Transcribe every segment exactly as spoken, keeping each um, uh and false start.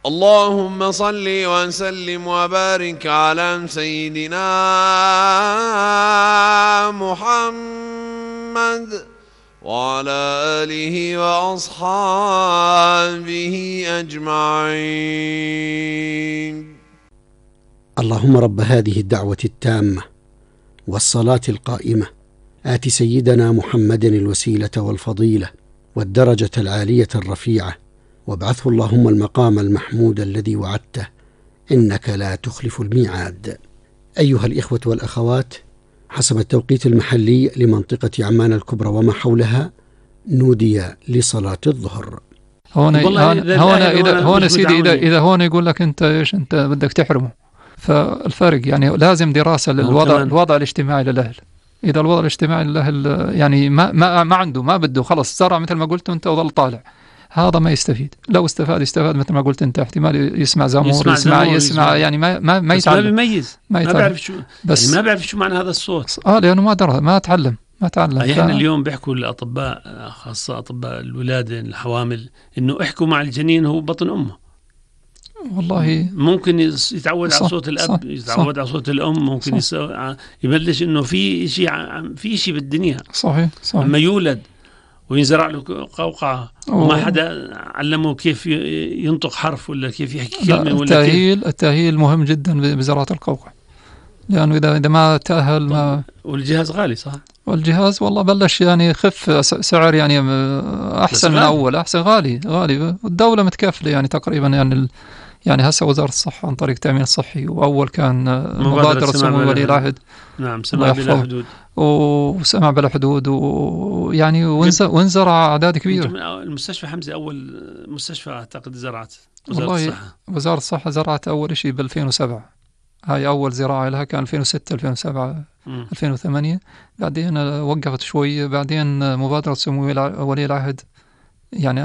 اللهم صل وسلم وبارك على سيدنا محمد وعلى آله وأصحابه أجمعين. اللهم رب هذه الدعوة التامة والصلاة القائمة آت سيدنا محمد الوسيلة والفضيلة والدرجة العالية الرفيعة وابعثه اللهم المقام المحمود الذي وعدته إنك لا تخلف الميعاد. أيها الإخوة والأخوات، حسب التوقيت المحلي لمنطقة عمان الكبرى وما حولها نودي لصلاة الظهر. هون هون إذا هون سيدي إذا إذا هون يقول لك أنت إيش أنت بدك تحرمه، فالفرق يعني لازم دراسة للوضع الوضع الاجتماعي للأهل. إذا الوضع الاجتماعي للأهل يعني ما ما ما عنده ما بده خلص زرع مثل ما قلت أنت وظل طالع، هذا ما يستفيد. لو استفاد يستفاد مثل ما قلت أنت، احتمال يسمع زمور يسمع يسمع, يسمع, يسمع يعني ما ما ما يتعلم، ما بيميز، ما, ما بيعرف شو بس يعني ما بيعرف شو معنى هذا الصوت. اه لأنه ما درى ما تعلم ما تعلم. يعني ف... اليوم بيحكوا الأطباء خاصة أطباء الولادة الحوامل إنه احكوا مع الجنين هو بطن أمه. والله ممكن يتعود على صوت الأب، صح يتعود صح على صوت الأم، ممكن يسو... يبلش إنه في شيء في شيء بالدنيا. صحيح صحيح. لما يولد وينزرع له قوقعة وما حدا علمه كيف ينطق حرف ولا كيف يحكي كلمة ولا التأهيل كيف. التأهيل مهم جدا بزراعة القوقعة، لأنه إذا إذا ما تأهل ما. والجهاز غالي صح؟ والجهاز والله بلش يعني خف سعر يعني أحسن من أول، أحسن غالي غالي. والدولة متكفلة يعني تقريبا يعني ال... يعني هسه وزارة الصحة عن طريق التأمين الصحي، وأول كان مبادرة سمو ولي العهد. نعم سمع بلا حدود وسمع بلا حدود، ويعني وانزرع أعداد كبيرة. المستشفى حمزة أول مستشفى أعتقد زرعت وزارة الصحة. وزارة الصحة زرعت أول شيء بألفين وسبعة، هاي أول زراعة لها كان ألفين وستة ألفين وسبعة م. ألفين وثمانية. بعدين وقفت شوية، بعدين مبادرة سمو ولي العهد يعني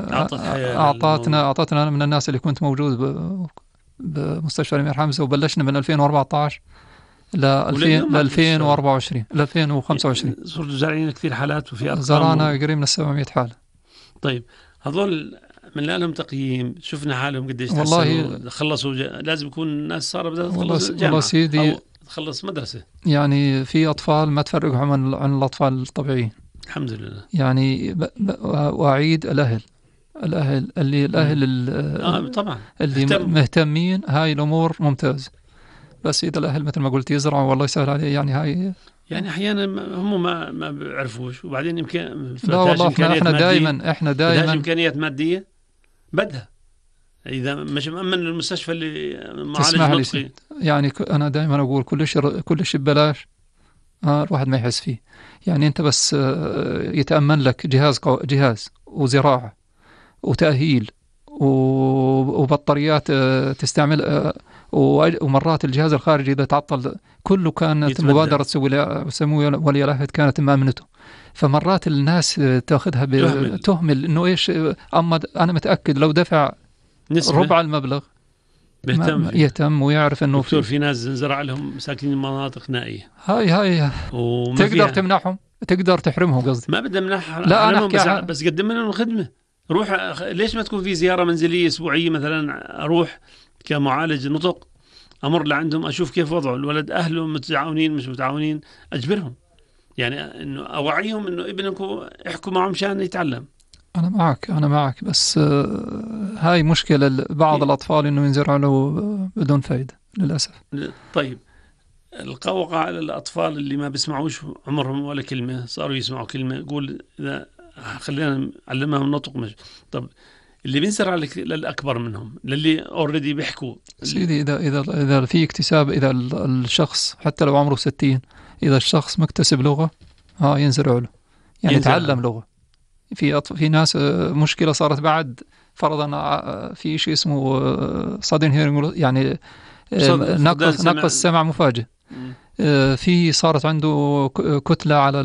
أعطتنا أعطتنا من الناس اللي كنت موجود بمستشفى الأمير حمزة، وبلشنا من ألفين وأربعة عشر ل ألفين وأربعة وعشرين ل ألفين وخمسة وعشرين. صرتوا زارعين كثير حالات وفي أرقام. زرعنا قريب من السبعمية حالة. طيب هذول من لهم تقييم، شفنا حالهم قديش والله خلصوا جا... لازم يكون الناس صار بدها تخلص جامعة أو تخلص مدرسة. يعني في أطفال ما تفرقهم عن عن الأطفال الطبيعيين الحمد لله. يعني ب... ب... وأعيد الأهل الأهل اللي الأهل آه طبعا اللي مهتم. مهتمين هاي الأمور ممتاز، بس إذا الأهل مثل ما قلت يزرعوا والله يسهل عليه يعني هاي يعني أحيانا هم ما ما بيعرفوش، وبعدين يمكن لا والله إحنا إحنا دائما إحنا دائما إمكانيات مادية بدها إذا مش مأمن المستشفى اللي معالج نطقي. يعني أنا دائما أقول كل شيء كل شيء ببلاش آه الواحد ما يحس فيه. يعني أنت بس آه يتأمن لك جهاز قو... جهاز وزراعة وتأهيل وبطاريات آه تستعمل آه ومرات الجهاز الخارجي إذا تعطل كله كانت مبادرة سمو ولي العهد كانت مأمنته. فمرات الناس تأخذها بتهمل إنه إيش، أما أنا متأكد لو دفع ربع المبلغ بيهتم يهتم ويعرف إنه في في ناس زرع لهم ساكنين مناطق نائية. هاي هاي تقدر تمنعهم، تقدر تحرمهم قصدي. ما بدنا نمنعهم، لا أنا بس, ع... بس قدم لهم خدمة. روح ليش ما تكون في زيارة منزلية أسبوعية مثلا، أروح كمعالج نطق أمر لعندهم أشوف كيف وضعه الولد، أهله متعاونين مش متعاونين أجبرهم، يعني إنه أوعيهم إنه ابنكم احكوا معه مشان يتعلم. أنا معك أنا معك بس هاي مشكلة بعض الأطفال إنه ينزرع له بدون فايدة للأسف. طيب القوقعة على الأطفال اللي ما بيسمعوش عمرهم ولا كلمة صاروا يسمعوا كلمة، يقول إذا خلينا نعلمهم نطق مش. طب اللي بينزرع للأكبر منهم للي أوريدي بيحكوا سيدي، إذا إذا إذا في اكتساب، إذا الشخص حتى لو عمره ستين إذا الشخص مكتسب لغة ها ينزرع له، يعني يتعلم لغة. في في ناس مشكلة صارت بعد فرضا في شيء اسمه صادن هيرنج، يعني نقص نقص السمع مفاجئ. في صارت عنده كتلة على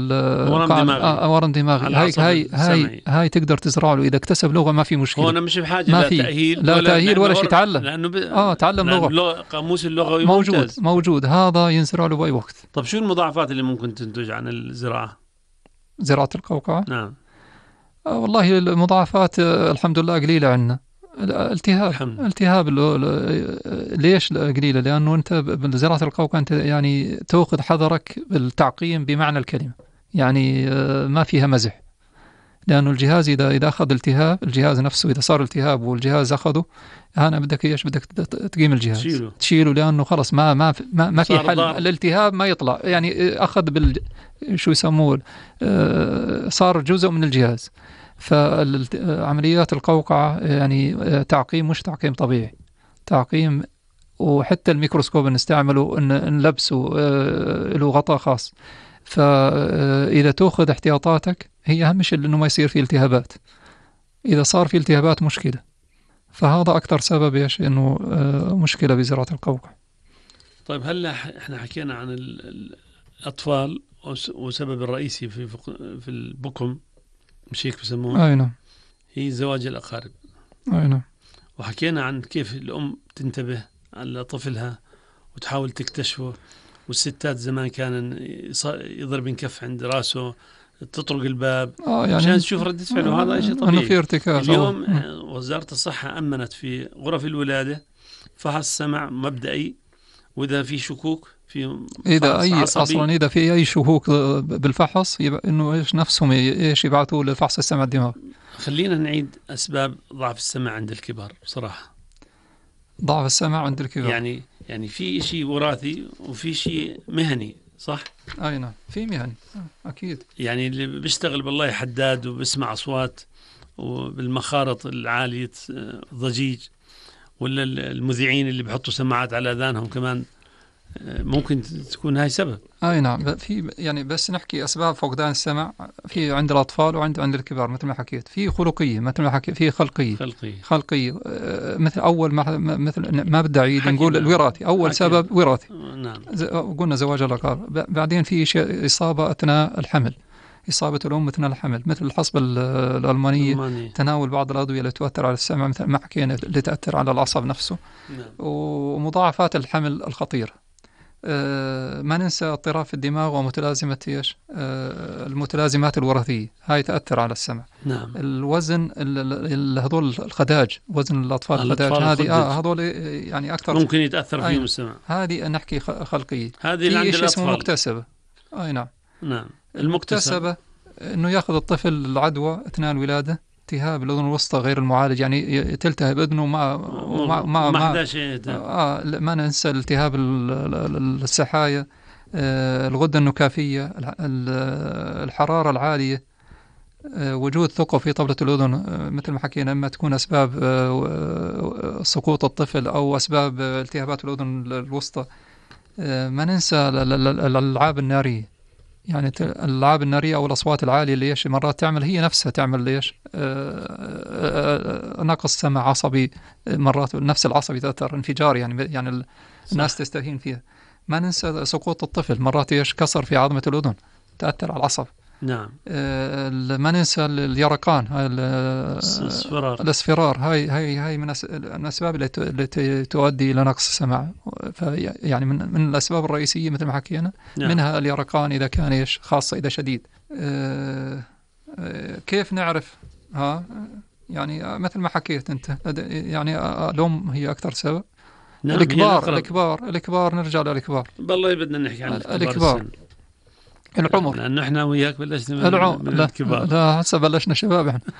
ورم دماغي، هاي هاي هاي هاي تقدر تزرع له إذا اكتسب لغة ما في مشكلة. هو أنا مش بحاجة لا تأهيل لا تأهيل ولا شيء، يتعلم لأنه ب... آه تعلم لغة. قاموس اللغة موجود ممتاز. موجود هذا ينزرع له بأي وقت. طب شو المضاعفات اللي ممكن تنتج عن الزراعة؟ زراعة القوقعة؟ نعم آه والله المضاعفات آه الحمد لله قليلة عندنا. التهاب الحمل. التهاب ليش قليلة؟ لأنه أنت بزراعة القوقعة أنت يعني تأخذ حذرك بالتعقيم بمعنى الكلمة، يعني ما فيها مزح، لأنه الجهاز إذا إذا أخذ التهاب، الجهاز نفسه إذا صار التهاب والجهاز أخذه، أنا بدك إيش بدك تقيم الجهاز تشيله, تشيله لأنه خلص ما ما ما, ما في حل ضار. الالتهاب ما يطلع، يعني أخذ بال شو يسموه صار جزء من الجهاز. فعمليات القوقعة يعني تعقيم مش تعقيم طبيعي، تعقيم، وحتى الميكروسكوب نستعمله نلبسه له غطاء خاص. فإذا تأخذ احتياطاتك هي أهم شيء، إنه ما يصير في التهابات. إذا صار في التهابات مشكلة، فهذا أكثر سبب إيش إنه مشكلة بزراعة القوقعة. طيب هلا إحنا حكينا عن الأطفال وسبب الرئيسي في في البكم، مش هيك بسموه؟ أي نعم، هي زواج الأقارب. أي نعم. وحكينا عن كيف الأم تنتبه على طفلها وتحاول تكتشفه، والستات زمان كان يضرب ينكف عند راسه، تطرق الباب آه يعني عشان تشوف ردة فعله. آه هذا شيء طبيعي. في ارتكاز. اليوم آه. وزارة الصحة أمنت في غرف الولادة فحص سمع مبدئي، وإذا في شكوك في إذا أي عصبي. أصلا إذا في أي شكوك بالفحص يبقى إنه إيش نفسهم إيش يبعثوا لفحص السمع الدماغ. خلينا نعيد أسباب ضعف السمع عند الكبار بصراحة. ضعف السمع عند الكبار يعني يعني في شيء وراثي وفي شيء مهني، صح؟ أي نعم، في مهني أكيد. يعني اللي بيشتغل بالله حداد وبسمع أصوات وبالمخارط العالية ضجيج، ولا المذيعين اللي بيحطوا سماعات على أذانهم كمان ممكن تكون هاي سبب. اي نعم، في يعني بس نحكي اسباب فقدان السمع في عند الاطفال وعند عند الكبار مثل ما حكيت. في خلقيه مثل ما حكيت، في خلقيه خلقيه خلقيه مثل اول ما مثل ما بدي اعيد نقول الوراثي، اول حكينا. سبب وراثي. نعم. قلنا زواج الاقارب. بعدين في شيء اصابه اثناء الحمل، إصابة الأم أثناء الحمل مثل الحصبة الألمانية، المانية. تناول بعض الأدوية اللي تؤثر على السمع مثل ما حكينا اللي تأثر على العصب نفسه. نعم. ومضاعفات الحمل الخطيرة. أه ما ننسى اضطراب في الدماغ ومتلازمة إيش أه المتلازمات الوراثية، هاي تأثر على السمع. نعم. الوزن هذول الخداج، وزن الأطفال الخداج هذه آه هذول يعني أكثر ممكن يتأثر فيهم السمع. هذه نحكي خلقية. هذه اللي عند الأطفال اسمه مكتسبة. أي نعم. نعم. المكتسبة إنه يأخذ الطفل العدوى أثناء الولادة، التهاب الأذن الوسطى غير المعالج، يعني تلتهب أذنه ما ما ما ما, آه ما ننسى التهاب السحايا، آه الغدة النكافية، الحرارة العالية، آه وجود ثقب في طبلة الأذن، آه مثل ما حكينا، إما تكون أسباب آه سقوط الطفل أو أسباب التهابات الأذن الوسطى. آه ما ننسى الألعاب النارية، يعني الألعاب النارية أو الأصوات العالية اللي إيش مرات تعمل هي نفسها تعمل ليش نقص سمع عصبي، مرات نفس العصب يتأثر، انفجار يعني يعني الناس تستهين فيها. ما ننسى سقوط الطفل، مرات إيش كسر في عظمة الأذن تأثر على العصب. نعم. ما ننسى اليرقان، هاي الاصفرار الاصفرار هاي هاي هاي من الأسباب التي تؤدي إلى نقص السمع. يعني من من الأسباب الرئيسية مثل ما حكينا. نعم. منها اليرقان إذا كان إيش خاصة إذا شديد. أه أه كيف نعرف؟ ها يعني مثل ما حكيت أنت، يعني الأم هي أكثر سبب. نعم. الكبار الكبار الكبار نرجع للكبار. بالله بدنا نحكي عن الكبار. العمر، لأنه إحنا وياك بلشنا العمر. من الكبار. لا, لا هسه بلشنا شباب إحنا.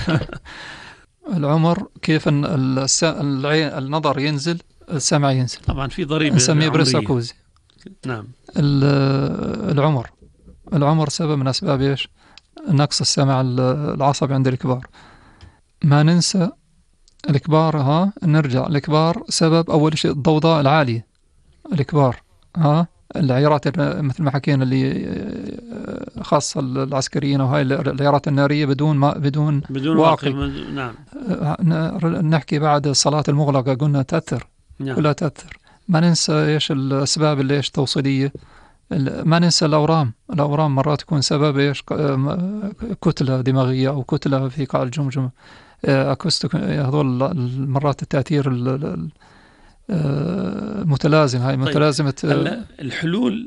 العمر كيف الس... العين النظر ينزل السمع ينزل. طبعا في ضريبة نسميه بريساكوزي. نعم. العمر العمر سبب من أسباب إيش نقص السمع العصبي عند الكبار. ما ننسى الكبار، ها نرجع الكبار سبب أول شيء الضوضاء العالية. الكبار ها العيارات مثل ما حكينا اللي خاصة العسكريين وهاي العيارات النارية بدون ما بدون, بدون واقي. نعم. نحكي بعد الصلاة المغلقة قلنا تأثر. نعم. ولا تأثر. ما ننسى إيش الأسباب اللي إيش توصيلية. ما ننسى الأورام. الأورام مرات تكون سبب إيش كتلة دماغية أو كتلة في قاع الجمجمة، أكوستيك، هذول مرات التأثير متلازم. هاي متلازمة. طيب. الحلول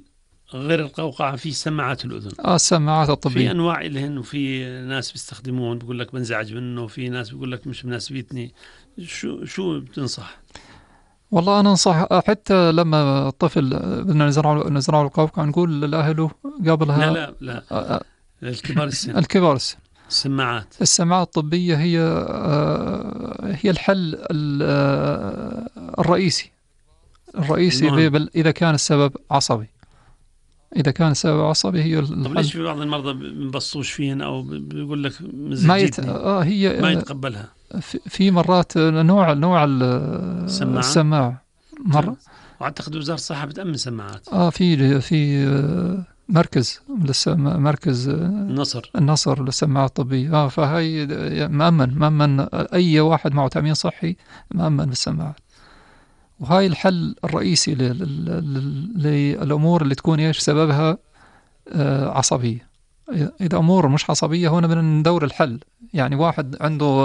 غير القوقعة في سماعات الأذن. آه السماعات الطبية في أنواع لهن، وفي ناس بيستخدمون بيقول لك بنزعج منه، وفي ناس بيقول لك مش مناسبتني. شو شو بتنصح؟ والله أنا أنصح حتى لما الطفل بدنا نزرعه نزرعه القوقعة نقول لأهله قبلها. لا لا لا آه الكبار السن. الكبار السن. السماعات السماعات الطبية هي هي الحل الرئيسي الرئيسي المهم. إذا كان السبب عصبي. إذا كان السبب عصبي هي الحل. طب ليش في بعض المرضى بينبصوش فيهن أو بيقول لك ما يت... آه هي ما يتقبلها؟ في مرات نوع نوع السماعة, السماعة مرة. وأعتقد وزارة الصحة بتأمن سماعات. آه في في مركز للسم... مركز النصر النصر للسماعة الطبية. آه فهي مأمن مأمن أي واحد معه تأمين صحي مأمن بالسماعات. وهاي الحل الرئيسي للأمور اللي تكون إيش سببها عصبية. إذا أمور مش عصبية هنا بدنا ندور الحل. يعني واحد عنده